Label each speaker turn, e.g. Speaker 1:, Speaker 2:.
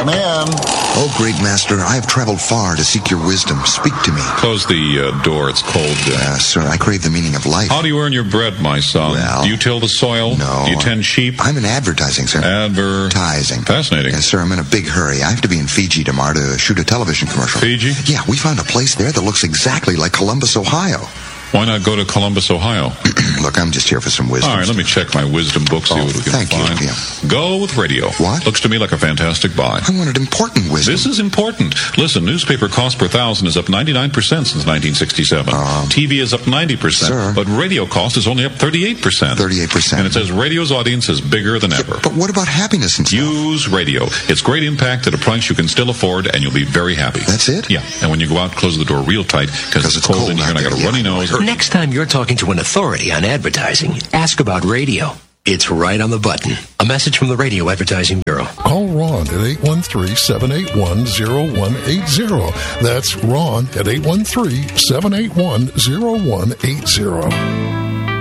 Speaker 1: Come in.
Speaker 2: Oh, great master, I have traveled far to seek your wisdom. Speak to me.
Speaker 3: Close the door. It's cold.
Speaker 2: Sir, I crave the meaning of life.
Speaker 3: How do you earn your bread, my son?
Speaker 2: Well,
Speaker 3: do you till the soil?
Speaker 2: No.
Speaker 3: Do you tend sheep?
Speaker 2: I'm in advertising, sir. Advertising.
Speaker 3: Fascinating.
Speaker 2: Yes, sir, I'm in a big hurry. I have to be in Fiji tomorrow to shoot a television commercial.
Speaker 3: Fiji?
Speaker 2: Yeah, we found a place there that looks exactly like Columbus, Ohio.
Speaker 3: Why not go to Columbus, Ohio?
Speaker 2: Look, I'm just here for some wisdom.
Speaker 3: All right, let me check my wisdom book, see what we can
Speaker 2: thank
Speaker 3: find.
Speaker 2: you. Yeah.
Speaker 3: Go with radio.
Speaker 2: What?
Speaker 3: Looks to me like a fantastic buy.
Speaker 2: I wanted important wisdom.
Speaker 3: This is important. Listen, newspaper cost per thousand is up 99% since 1967. TV is up 90%,
Speaker 2: sir.
Speaker 3: but radio cost is only up 38%.
Speaker 2: 38%.
Speaker 3: And it says radio's audience is bigger than ever.
Speaker 2: But what about happiness and stuff?
Speaker 3: Use radio. It's great impact at a price you can still afford, and you'll be very happy.
Speaker 2: That's it?
Speaker 3: Yeah, and when you go out, close the door real tight, because it's cold in here and I got a runny nose.
Speaker 4: Next time you're talking to an authority on advertising, ask about radio. It's right on the button. A message from the Radio Advertising Bureau.
Speaker 5: Call Ron at 813-781-0180. That's Ron at 813-781-0180.